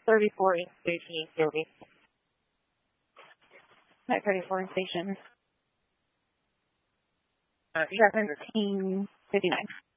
34 in station service. At 34 in station. Yeah, 1759.